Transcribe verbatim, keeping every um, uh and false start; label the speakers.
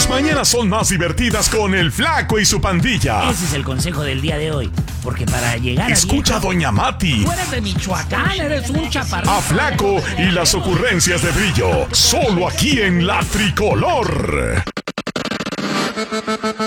Speaker 1: Tus mañanas son más divertidas con el Flaco y su pandilla.
Speaker 2: Ese es el consejo del día de hoy. Porque para llegar a
Speaker 1: Escucha a
Speaker 2: viejo,
Speaker 1: Doña Mati.
Speaker 2: Tú eres de Michoacán, eres un chaparrito.
Speaker 1: A Flaco y las ocurrencias de Brillo. Solo aquí en La Tricolor.